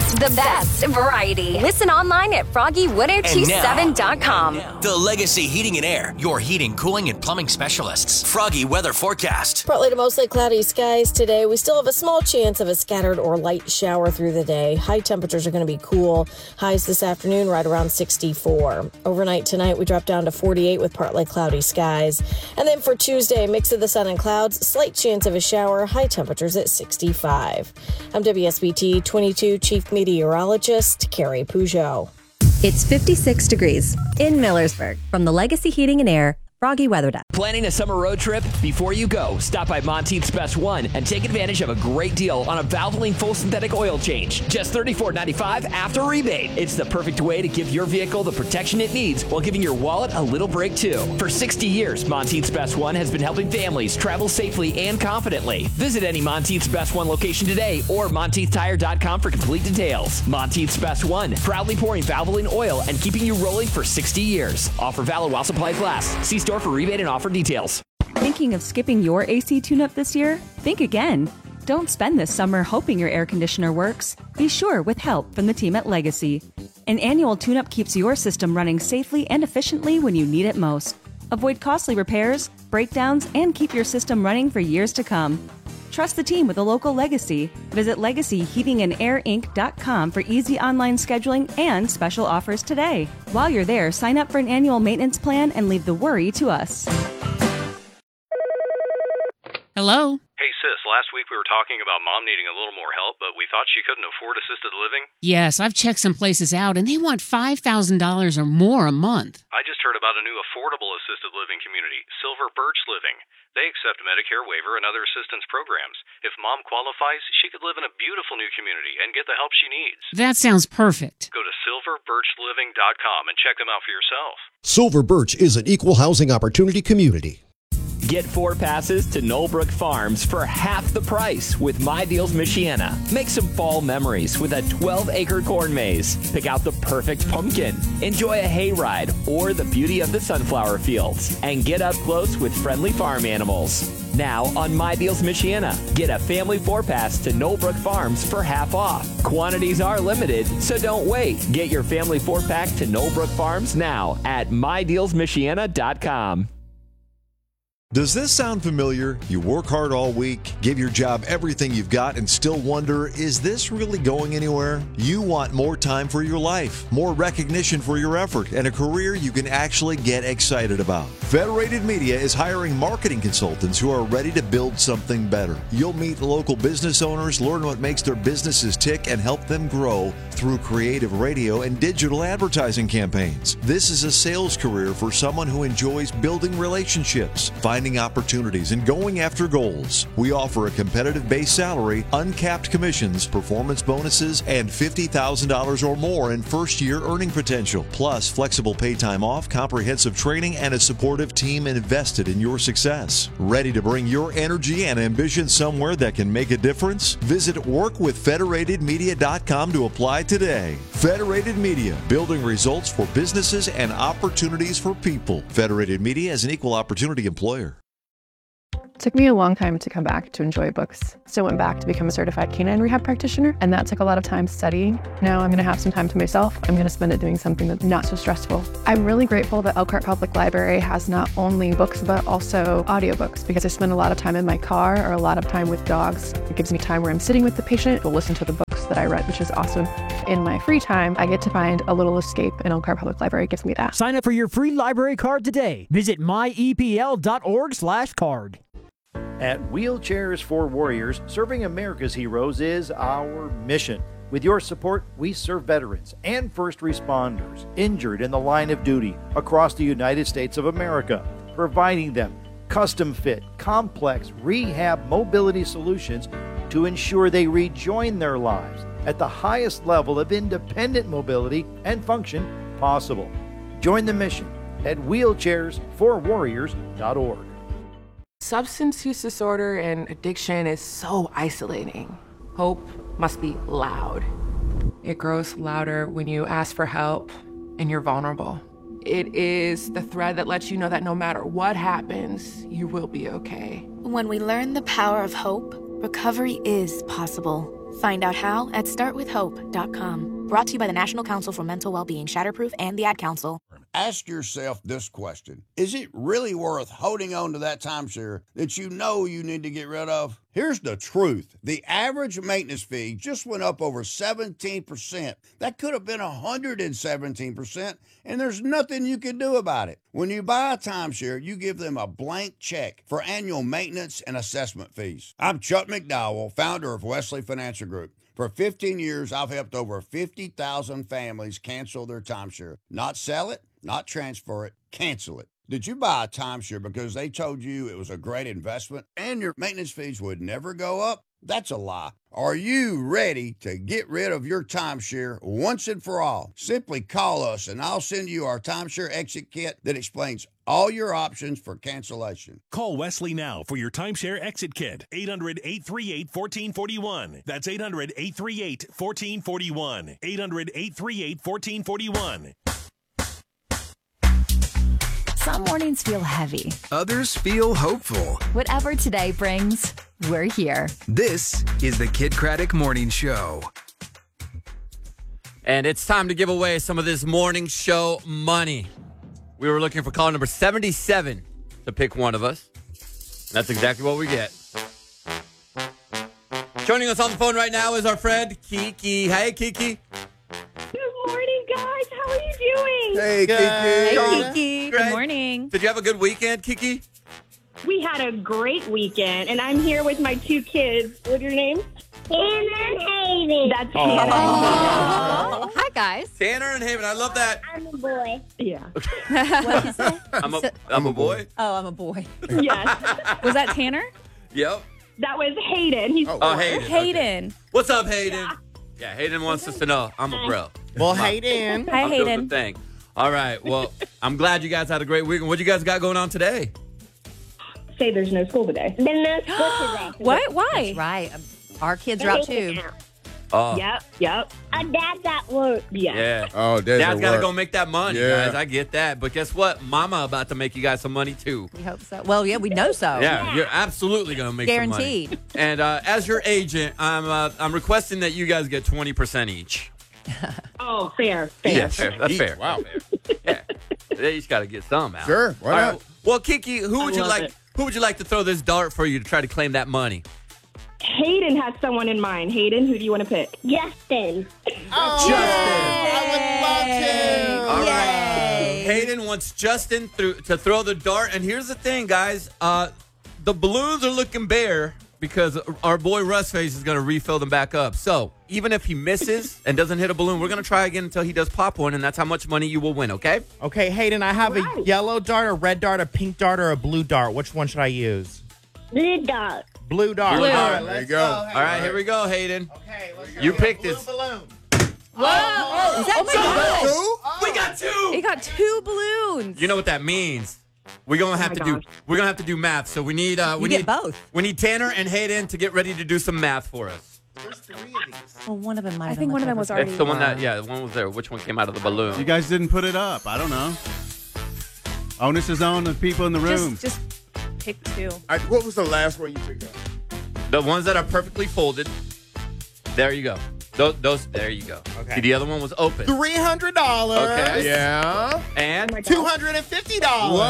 The best variety. Listen online at froggy1027.com. The Legacy Heating and Air, your heating, cooling, and plumbing specialists. Froggy weather forecast. Partly to mostly cloudy skies today. We still have a small chance of a scattered or light shower through the day. High temperatures are going to be cool. Highs this afternoon right around 64. Overnight tonight, we drop down to 48 with partly cloudy skies. And then for Tuesday, mix of the sun and clouds, slight chance of a shower, high temperatures at 65. I'm WSBT 22 Chief Meteorologist Carrie Peugeot. It's 56 degrees in Millersburg from the Legacy Heating and Air Froggy Weather Desk. Planning a summer road trip? Before you go, stop by Monteith's Best One and take advantage of a great deal on a Valvoline full synthetic oil change. Just $34.95 after rebate. It's the perfect way to give your vehicle the protection it needs while giving your wallet a little break too. For 60 years, Monteith's Best One has been helping families travel safely and confidently. Visit any Monteith's Best One location today or MonteithTire.com for complete details. Monteith's Best One, proudly pouring Valvoline oil and keeping you rolling for 60 years. Offer valid while supplies last. See store for rebate and offer details. Thinking of skipping your AC tune-up this year? Think again. Don't spend this summer hoping your air conditioner works. Be sure with help from the team at Legacy. An annual tune-up keeps your system running safely and efficiently when you need it most. Avoid costly repairs, breakdowns, and keep your system running for years to come. Trust the team with a local Legacy. Visit LegacyHeatingandAirInc.com for easy online scheduling and special offers today. While you're there, sign up for an annual maintenance plan and leave the worry to us. Hello? Hey, sis, last week we were talking about Mom needing a little more help, but we thought she couldn't afford assisted living. Yes, I've checked some places out, and they want $5,000 or more a month. I just heard about a new affordable assisted living community, Silver Birch Living. They accept Medicare waiver and other assistance programs. If Mom qualifies, she could live in a beautiful new community and get the help she needs. That sounds perfect. Go to silverbirchliving.com and check them out for yourself. Silver Birch is an equal housing opportunity community. Get 4 passes to Knollbrook Farms for half the price with My Deals Michiana. Make some fall memories with a 12-acre corn maze. Pick out the perfect pumpkin. Enjoy a hayride or the beauty of the sunflower fields. And get up close with friendly farm animals. Now on My Deals Michiana, get a family 4-pass to Knollbrook Farms for half off. Quantities are limited, so don't wait. Get your family 4-pack to Knollbrook Farms now at MyDealsMichiana.com. Does this sound familiar? You work hard all week, give your job everything you've got, and still wonder, is this really going anywhere? You want more time for your life, more recognition for your effort, and a career you can actually get excited about. Federated Media is hiring marketing consultants who are ready to build something better. You'll meet local business owners, learn what makes their businesses tick, and help them grow through creative radio and digital advertising campaigns. This is a sales career for someone who enjoys building relationships, finding opportunities, and going after goals. We offer a competitive base salary, uncapped commissions, performance bonuses, and $50,000 or more in first-year earning potential, plus flexible pay time off, comprehensive training, and a supportive team invested in your success. Ready to bring your energy and ambition somewhere that can make a difference? Visit workwithfederatedmedia.com to apply today. Federated Media, building results for businesses and opportunities for people. Federated Media is an equal opportunity employer. It took me a long time to come back to enjoy books. So I went back to become a certified canine rehab practitioner, and that took a lot of time studying. Now I'm going to have some time to myself. I'm going to spend it doing something that's not so stressful. I'm really grateful that Elkhart Public Library has not only books, but also audiobooks, because I spend a lot of time in my car or a lot of time with dogs. It gives me time where I'm sitting with the patient to listen to the books that I read, which is awesome. In my free time, I get to find a little escape, and Elkhart Public Library gives me that. Sign up for your free library card today. Visit myepl.org/card. At Wheelchairs for Warriors, serving America's heroes is our mission. With your support, we serve veterans and first responders injured in the line of duty across the United States of America, providing them custom-fit, complex rehab mobility solutions to ensure they rejoin their lives at the highest level of independent mobility and function possible. Join the mission at wheelchairsforwarriors.org. Substance use disorder and addiction is so isolating. Hope must be loud. It grows louder when you ask for help and you're vulnerable. It is the thread that lets you know that no matter what happens, you will be okay. When we learn the power of hope, recovery is possible. Find out how at startwithhope.com. Brought to you by the National Council for Mental Wellbeing, Shatterproof, and the Ad Council. Ask yourself this question. Is it really worth holding on to that timeshare that you know you need to get rid of? Here's the truth. The average maintenance fee just went up over 17%. That could have been 117%, and there's nothing you can do about it. When you buy a timeshare, you give them a blank check for annual maintenance and assessment fees. I'm Chuck McDowell, founder of Wesley Financial Group. For 15 years, I've helped over 50,000 families cancel their timeshare. Not sell it, not transfer it, cancel it. Did you buy a timeshare because they told you it was a great investment and your maintenance fees would never go up? That's a lie. Are you ready to get rid of your timeshare once and for all? Simply call us and I'll send you our timeshare exit kit that explains all your options for cancellation. Call Wesley now for your timeshare exit kit. 800-838-1441. That's 800-838-1441. 800-838-1441. Some mornings feel heavy. Others feel hopeful. Whatever today brings, we're here. This is the Kid Craddock Morning Show. And it's time to give away some of this morning show money. We were looking for caller number 77 to pick one of us. That's exactly what we get. Joining us on the phone right now is our friend Kiki. Hey, Kiki. Good morning, guys. How are you doing? Hey, Kiki. Hey, Kiki. Good morning. Did you have a good weekend, Kiki? We had a great weekend, and I'm here with my two kids. What's your name? Tanner and Hayden. That's Tanner. Oh. Hi, guys. Tanner and Haven. I love that. I'm a boy. Yeah. What you say? I'm a boy. Oh, I'm a boy. Yes. Was that Tanner? Yep. That was Hayden. He's Oh, four. Hayden. Hayden. What's up, Hayden? Yeah, Hayden wants us to know I'm a bro. Well, Hayden. Hi, I'm doing Hayden. the thing. All right. Well, I'm glad you guys had a great weekend. What you guys got going on today? Say there's no school today. There's no school today. What? Why? That's right. Our kids are out too. Oh. Yep. Dad's at work. Yeah. Oh, Dad's got to go make that money, guys. I get that. But guess what? Mama about to make you guys some money, too. We hope so. Well, yeah, we know so. Yeah, you're absolutely going to make some money. Guaranteed. And as your agent, I'm requesting that you guys get 20% each. Oh, fair. Yeah, fair. That's fair. Wow. Yeah. They each got to get some out. Sure, why All not? right. Well, Kiki, who would I you love like? it. Who would you like to throw this dart for you to try to claim that money? Hayden has someone in mind. Hayden, who do you want to pick? Justin. Oh, I would love to. All right. Hayden wants Justin to throw the dart. And here's the thing, guys. The balloons are looking bare because our boy Rustface is going to refill them back up. So even if he misses and doesn't hit a balloon, we're going to try again until he does pop one. And that's how much money you will win, okay? Okay, Hayden, I have a yellow dart, a red dart, a pink dart, or a blue dart. Which one should I use? Blue dart. Blue dart. Blue. All right, There let's you go. go. All right, here we go, Hayden. Okay, let's go. You picked Blue this. balloon. Whoa! Is that my We got two. He got 2 balloons. You know what that means? We're gonna have to do math. So we need we need both. We need Tanner and Hayden to get ready to do some math for us. There's 3 of these. Well, one of them might I have think been one of them was already. It's the one the one was there. Which one came out of the balloon? You guys didn't put it up. I don't know. Onus is on the people in the room. Just pick 2. What was the last one you picked up? The ones that are perfectly folded. There you go. Those there you go. Okay. See, the other one was open. $300. Okay. Yeah. And $250.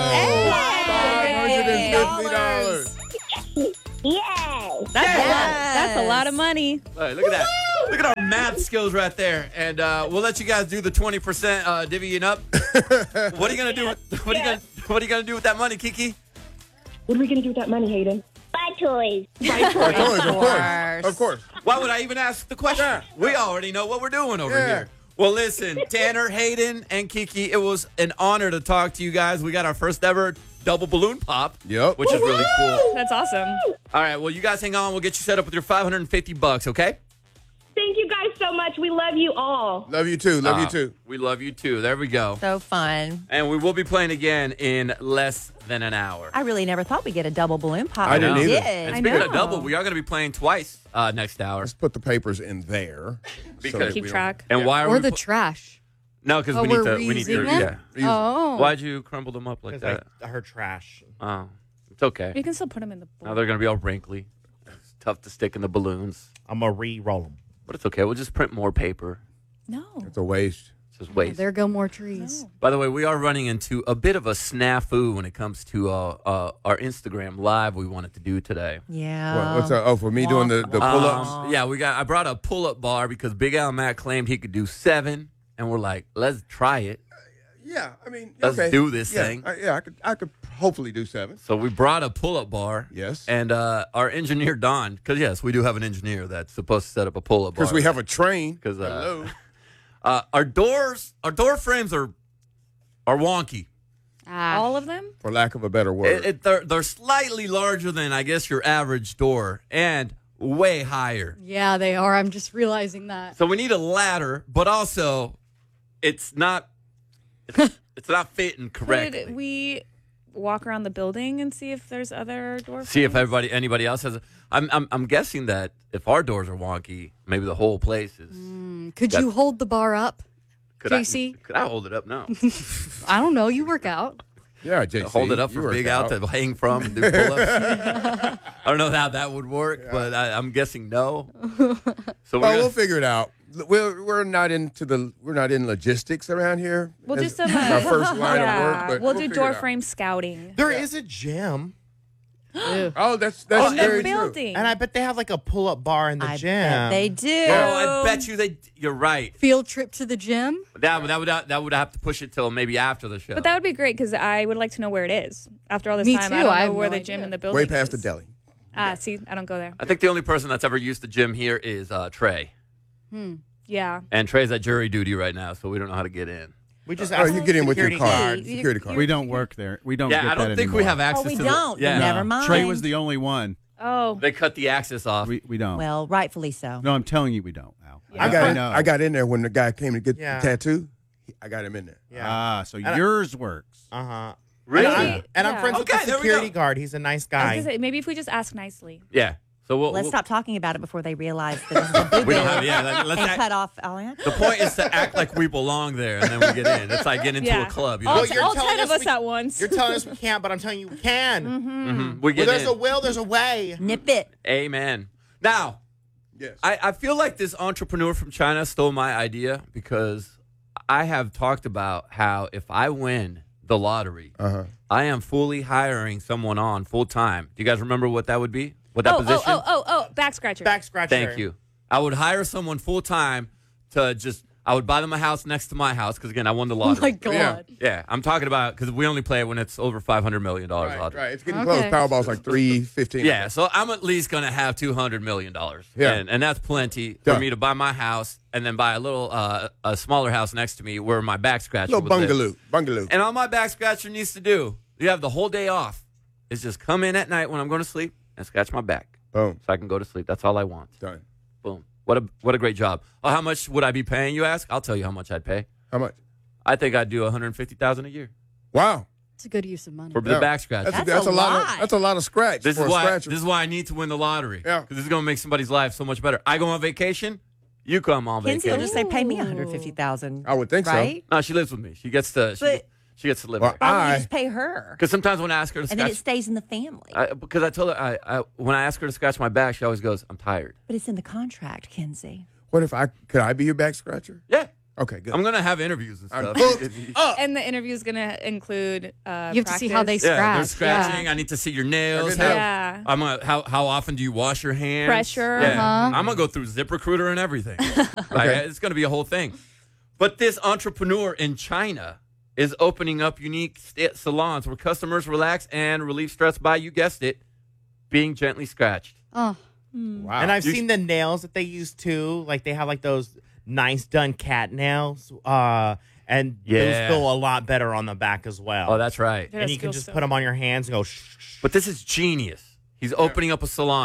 $550. Yay! That's a lot of money. Look at that. Look at our math skills right there. And we'll let you guys do the 20% divvying up. What are you gonna do? What are you gonna do with that money, Kiki? What are we going to do with that money, Hayden? Buy toys. Of course. Why would I even ask the question? We already know what we're doing over here. Well, listen, Tanner, Hayden, and Kiki, it was an honor to talk to you guys. We got our first ever double balloon pop, which is really cool. That's awesome. All right, well, you guys hang on. We'll get you set up with your $550, okay? Thank you guys so much. We love you all. Love you too. Love you too. We love you too. There we go. So fun. And we will be playing again in less than an hour. I really never thought we'd get a double balloon pop. I didn't either. And speaking of double, we are going to be playing twice next hour. Let's put the papers in there. Because keep track. And why are Or we the trash. No, because Oh, we need we're to. We need to. reusing them? Yeah. Oh. Why'd you crumble them up like that? I heard trash. Oh, it's okay. You can still put them in the bowl. Now they're going to be all wrinkly. It's tough to stick in the balloons. I'm going to re-roll them. But it's okay. We'll just print more paper. No. It's a waste. It's just waste. There go more trees. By the way, we are running into a bit of a snafu when it comes to our Instagram Live we wanted to do today. Yeah. What's that? Oh, for me doing the pull-ups? Yeah, I brought a pull-up bar because Big Al Matt claimed he could do 7, and we're like, let's try it. Yeah, I mean, Let's do this thing. I could hopefully do 7. So we brought a pull-up bar. Yes. And our engineer, Don, because, yes, we do have an engineer that's supposed to set up a pull-up bar. Because we have a train. Because hello. Our door frames are wonky. All of them? For lack of a better word. They're slightly larger than, I guess, your average door and way higher. Yeah, they are. I'm just realizing that. So we need a ladder, but also it's not fitting correctly. Could we walk around the building and see if there's other door See if frames? anybody else has. I'm guessing that if our doors are wonky, maybe the whole place is. Could you hold the bar up, Could JC? Could I hold it up? No. I don't know. You work out. Yeah, JC. Hold it up for Big Al to hang from and do pull-ups. I don't know how that would work, but I'm guessing no. So we'll figure it out. We're not in logistics around here. We'll do some. Our first line of work, but we'll do figure door it out. frame scouting. There is a gym. Oh, that's in very the true. building. And I bet they have like a pull-up bar in the gym. bet they do. Oh, I bet you you're right. Field trip to the gym. That would have to push it till maybe after the show. But that would be great because I would like to know where it is. After all this Me time, too. I don't I know have where no the gym idea. in the building Way past the is. deli. See, I don't go there. I think the only person that's ever used the gym here is Trey. Yeah. And Trey's at jury duty right now, so we don't know how to get in. We just you get in with your card. Security Security card. We don't work there. We don't Yeah, get I don't that think we anymore. have access we to don't. the... Yeah. Never mind. Trey was the only one. Oh. They cut the access off. We don't. Well, rightfully so. No, I'm telling you we don't, Al. I got in there when the guy came to get Yeah. the tattoo. I got him in there. Yeah. So yours works. Uh-huh. Really? And I'm friends with Okay, the there we security go. guard. He's a nice I was guy. gonna say, maybe if we just ask nicely. Yeah. So Let's stop talking about it before they realize that this is a boo-boo We don't have... Yeah, let's and act, cut off Allianz. the point is to act like we belong there, and then we get in. It's like getting into a club. You know? All, Well, you're all telling 10 of us us at once. You're telling us we can't, but I'm telling you we can. We Where get there's in. a will, there's a way. Nip it. Amen. Now, Yes. I feel like this entrepreneur from China stole my idea because I have talked about how if I win the lottery, I am fully hiring someone on full time. Do you guys remember what that would be? What that position? Back scratcher. Back scratcher. Thank you. I would hire someone full time to I would buy them a house next to my house because, again, I won the Oh lottery. my God. Yeah, I'm talking about because we only play it when it's over $500 million lottery. Right. It's getting close. Powerball's like 315. Yeah, so I'm at least going to have $200 million. Yeah. And that's plenty for me to buy my house and then buy a little, a smaller house next to me where my back scratcher Little would live. bungalow. And all my back scratcher needs to do, you have the whole day off, is just come in at night when I'm going to sleep and scratch my back. Boom. So I can go to sleep. That's all I want. Done. Boom. What a great job. Oh, how much would I be paying, you ask? I'll tell you how much I'd pay. How much? I think I'd do $150,000 a year. Wow. It's a good use of money. For the back scratcher. That's a lot. That's a lot of scratch This for is a why. scratcher. This is why I need to win the lottery. Yeah. Because this is going to make somebody's life so much better. I go on vacation. You come on Kenzie will vacation. just say, "Pay me $150,000." I would think right? No, she lives with me. She gets to. She gets to live. Well, Why don't you just pay her? Because sometimes when I ask her to And then it scratch, stays in the family. because I told her when I ask her to scratch my back, she always goes, "I'm tired." But it's in the contract, Kenzie. What if could I be your back scratcher? Yeah. Okay, good. I'm gonna have interviews and stuff. And the interview is going to include You have to see how they Yeah, scratch. they're scratching. I need to see your nails. Yeah. How often do you wash your hands? Pressure, Yeah. uh-huh. I'm gonna go through ZipRecruiter and everything. It's gonna be a whole thing. But this entrepreneur in China is opening up unique salons where customers relax and relieve stress by, you guessed it, being gently scratched. Oh. Wow. And I've seen the nails that they use too. Like they have like those nice done cat nails. And those feel a lot better on the back as well. Oh, that's right. And you can just put them on your hands and go shh. But this is genius. He's opening up a salon.